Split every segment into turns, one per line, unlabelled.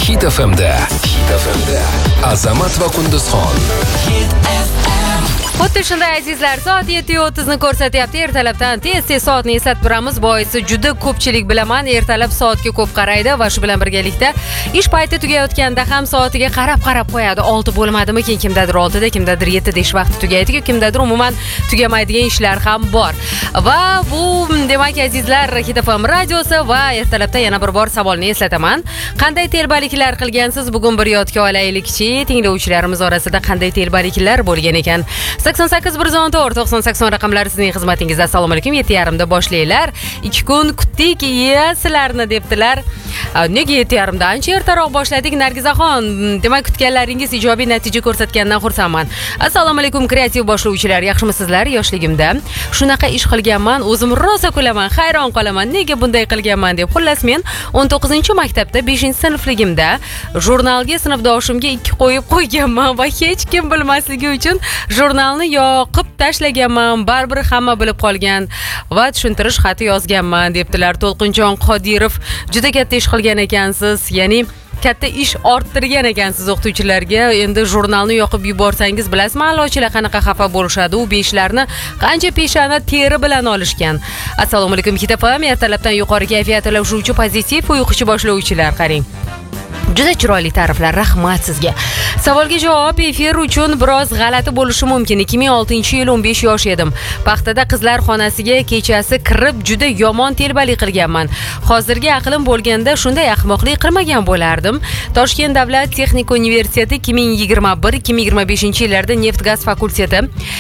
Hit FM'da Azamat va Qunduzxon.
Xuddi shunday azizlar, soat 7:30 ni ko'rsatyapti. Ertalabdan tez soatni eslatib turamiz. Boisi juda ko'pchilik bilaman, ertalab soatga ko'p qaraydi va shu bilan birgalikda ish payti tugayotganda ham soatiga qarab qo'yadi. 6 bo'lmadimi? Kimdadir 6 da, kimdadir 7 da ish vaqti tugaydi, kimdadir umuman tugamaydigan ishlar ham bor. Va bu demak azizlar, Hit FM radiosi va ertalabda yana bir bor savolni eslataman. Qanday telbaliklar qilgansiz? Bugun bir yodga olaylikchi. Tinglovchilarimiz orasida qanday telbaliklar bo'lgan ekan? 88 114 90 raqamlari sizning xizmatingizda. Assalomu alaykum. 7:30 da boshlaylar. 2 kun kutdik, sizlarni debdilar. Nega 7:30 da? Ancha ertaroq boshladik Nargizaxon. Demak, kutganlaringiz ijobiy natija ko'rsatganidan xursandman. Assalomu alaykum kreativ boshlovchilar. Yaxshimisizlar? Yoshligimda shunaqa ish qilganman, o'zim rosa kulaman, hayron qolaman. Nega bunday qilganman deb. Xullas, men 19-maktabda 5-sinfligimda jurnalga sinfdoshimga 2 qo'yib qo'yganman va hech kim bilmasligi uchun jurnalni yoqib tashlaganman. Baribir hamma bilib qolgan va tushuntirish xati yozganman debdilar. To'lqinjon Qodirov, juda katta ish qilgan ekansiz. Ya'ni katta ish orttirgan ekansiz o'qituvchilarga. Endi jurnalni yoqib yuborsangiz, bilasizmi, a'lochilar qanaqa xafa bo'lishadi. U beshlarni qancha peshana teri bilan olishgan. Assalomu alaykum Hit FM. Ertalabdan yuqori kayfiyat ulashuvchi pozitiv uyquchi boshlovchilar, qarang. Juda chiroyli ta'riflar, rahmat sizga. Savolga javob: efir uchun biroz g'alati bo'lishi mumkin. 2006-yil 15 yosh edim. Paxtada qizlar xonasiga kechasi kirib juda yomon telbalik qilganman. Hozirgi aqlim bo'lganda shunday ahmoqlik qilmagan bo'lardim. Toshkent davlat texnika universiteti 2021-2025-yillarda neft gaz fakulteti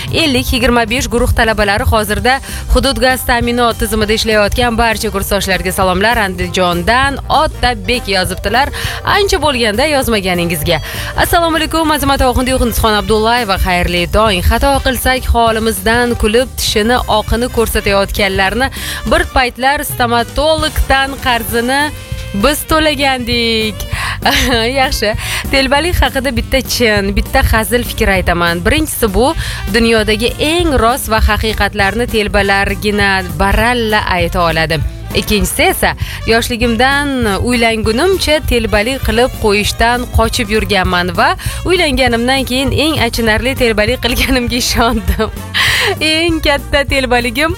50-25 guruh talabalari hozirda hudud gaz ta'minot tizimida ishlayotgan barcha kursdoshlarga salomlar. Andijondan Otabek yozibdilar. Ancha bo'lganda yozmaganingizga. Assalomu alaykum Azamat Qunduzxon Abdullayeva, xayrli tong. Xato qilsak holimizdan kulib tishini oqini ko'rsatayotganlarni bir paytlar stomatologdan qarzini biz to'lagandik. Yaxshi. Telbalik haqida bitta hazil fikr aytaman. Birinchisi, bu dunyodagi eng rost va haqiqatlarni telbalargina baralla ayta oladi. Ikkinchisi esa, yoshligimdan uylangunimcha telbalik qilib qo'yishdan qochib yurganman va uylanganimdan keyin eng achinarli telbalik qilganimga ishondim. Eng katta telbaligim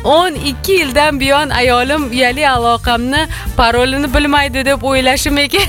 12 yildan buyon ayolim uyali aloqamni parolini bilmaydi deb o'ylashim ekan.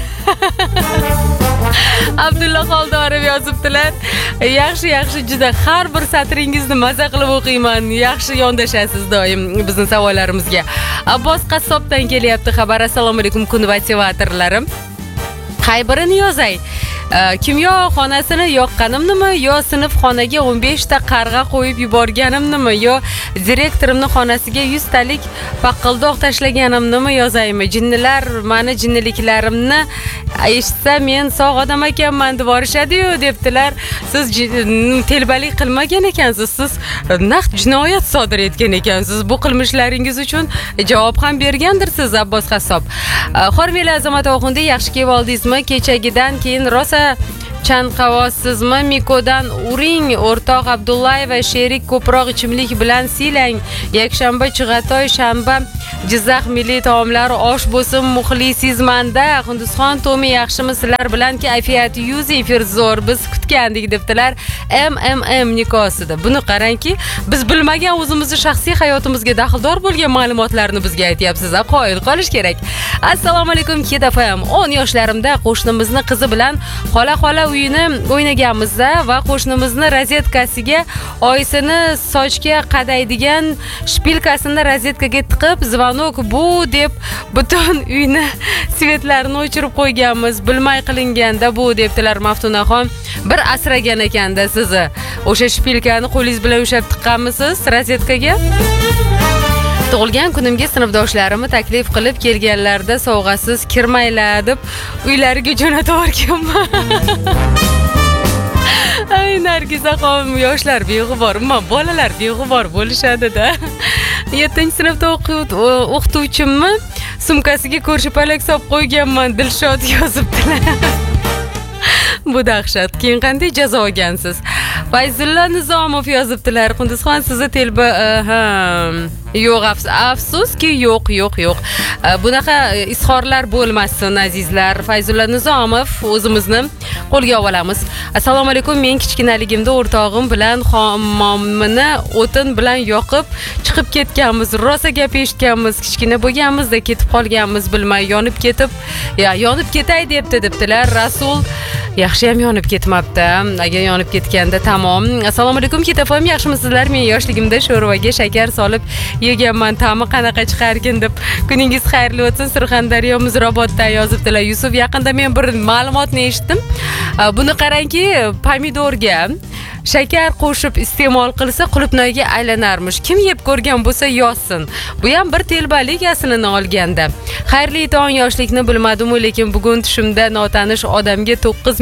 Abdulla Xoldorov yozibdilar. Yaxshi, juda har bir satringizni maza qilib o'qiyman. Yaxshi yondashasiz doim bizning savollarimizga. Abbos Qassobdan kelyapti xabar. Assalomu alaykum konservatorlarim. Qaybirini yozay? Kimyo xonasini yoqqanimnimi yo sinf xonaga 15 ta qarg'a qo'yib yuborganimmi yo direktorimning xonasiga 100 talik paqildoq tashlaganimmi yozaymi? Jinnilar meni jinniliklarimni eshitsa men sog' odam ekanman deb borishadi-yu debdilar. Siz telbalik qilmagan ekansiz, siz naq jinoyat sodir etgan ekansiz. Bu qilmishlaringiz uchun javob ham bergandirsiz Abbos Qassob. Xormeli Azamat Oxundi, yaxshi kelib oldingizmi? Kechagidan keyin rosa chanqavosizmi? Mikodan uring. O'rtoq Abdullayeva, sherik ko'proq ichimlik bilan siylang. Yakshanba Chig'atoy, shanba Jizzax milliy taomlari osh bo'lsin. Muxlisizmanda. Qunduzxon Tomi, yaxshimi? Sizlar bilan kayfiyat yuz efir zo'r. Biz kutgandik debdilar. MMM nikosida. Buni qarangki, biz bilmagan o'zimizni shaxsiy hayotimizga daxldor bo'lgan ma'lumotlarni bizga aytyapsiz. Qoyil qolish kerak. Assalomu alaykum Hit FM. 10 yoshlarimda qo'shnimizni qizi bilan xola uyini o'ynaganmiz va qo'shnimizni rozetkasiga oysini sochga qadaydigan shpilkasini rozetkaga tiqib, zvanok bu deb butun uyni svetlarini o'chirib qo'yganmiz. Bilmay qilinganda bu debdilar. Maftunaxon, bir asragan ekanda sizni. O'sha shpilkani qo'lingiz bilan ushlab tiqqanmisiz rozetkaga? Tug'ilgan kunimga sinfdoshlarimni taklif qilib kelganlarda sovg'asiz kirmaylar deb uylariga jo'natib yuborganman. Ay Nargizaxon, yoshlar beg'ubor, bolalar beg'ubor bo'lishadi-da. 7-sinfda o'qituvchimni sumkasiga ko'rshapalak solib qo'yganman, Dilshod yozibdilar. Bu dahshat. Keyin qanday jazo olgansiz? Fayzulla Nizomov yozibdilar. Qunduzxon, sizni Yo'q, afsuski yo'q. Bunaqa izhorlar bo'lmasin azizlar. Fayzulla Nizomov o'zimizni qo'lga olamiz. Assalomu alaykum. Men kichkinaligimda o'rtog'im bilan hammomini o'tin bilan yoqib chiqib ketganmiz. Rosa gap eshitganmiz. Kichkina bo'lganmizda ketib qolganmiz bilmay yonib ketay debdilar. Rasul yaxshi ham yonib ketmabdi. Agar yonib ketganda tamom. Assalomu alaykum Kitafam, yaxshimisizlar? Men yoshligimda sho'rvaga shakar solib yeganman. Ta'mi qanaqa chiqarkin deb. Kuningiz xayrli o'tsin. Surxondaryo Muzroboddan yozibdilar. Yusuf, yaqinda men bir ma'lumotni eshitdim. Buni qarangki, pomidorga shakar qo'shib iste'mol qilsa qulupnoyga aylanarmish. Kim yeb ko'rgan bo'lsa yozsin. Bu ham bir telbalik aslini olganda. Xayrli tong, yoshlikni bilmadim-u, lekin bugun tushimda notanish odamga 9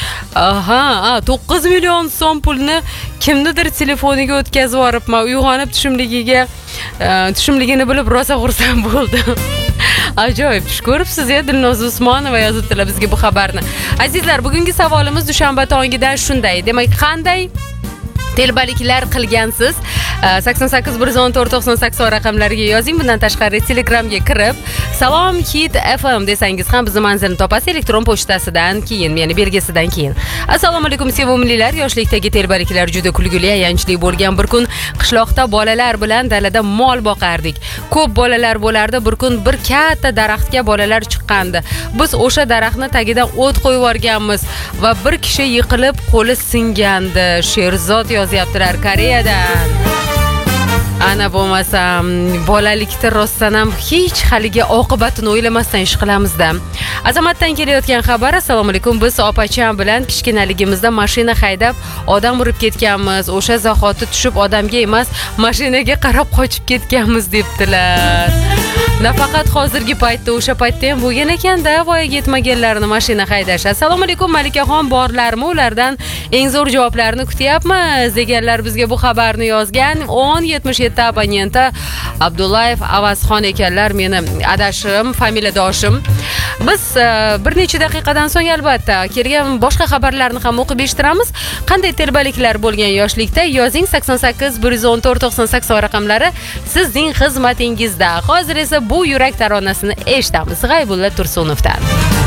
million so'm pulni kimnidir telefoniga o'tkazib yuboribman. Uyg'onib tushimligini bilib rosa xursand bo'ldim. Ajoyib tush ko'ribsiz, Dilnoz Usmonova yozibdilar bizga bu xabarni. Azizlar, bugungi savolimiz dushanba tongidan shunday. Demak, qanday telbaliklar qilgansiz? 88 114 98 raqamlariga yozing. Bundan tashqari Telegramga kirib Salom Hit FM desangiz ham bizni manzilni topasiz, elektron pochtasidan keyin, ya'ni belgisidan keyin. Assalomu alaykum sevimlilar. Yoshlikdagi telbaliklar juda kulgili, ayanchli bo'lgan bir kun qishloqda bolalar bilan dalada mol boqardik. Ko'p bolalar bo'lardi. Bir kun bir katta daraxtga bolalar chiqqandi. Biz o'sha daraxtni tagidan o't qo'yib yuborganmiz va bir kishi yiqilib qo'li singandi. Sherzod yozyaptilar Koreyadan. Ana bo'lmasam, bolalikda rostdan ham hech haligi oqibatini o'ylamasdan ish qilamizda. Azamatdan kelayotgan xabar. Assalomu alaykum. Biz opacham bilan kichkinaligimizda mashina haydab odam urib ketganmiz. O'sha zahoti tushib odamga emas, mashinaga qarab qochib ketganmiz debdilar. Nafaqat hozirgi paytda, o'sha paytda ham bo'lgan ekanda voyaga yetmaganlarni mashina haydash. Assalomu alaykum Malikaxon, borlarmi? Ulardan eng zo'r javoblarni kutyapmiz deganlar bizga bu xabarni yozgan. 1077 abonenti Abdullayev Avazxon ekanlar. Meni adashim, familiyadoshim. Biz bir necha daqiqadan so'ng albatta kelgan boshqa xabarlarni ham o'qib eshittiramiz. Qanday telbaliklar bo'lgan yoshlikda yozing. 88 114 98 raqamlari sizning xizmatingizda. Hozir esa bu yurak taronasini eshitamiz G'aybulla Tursunovdan.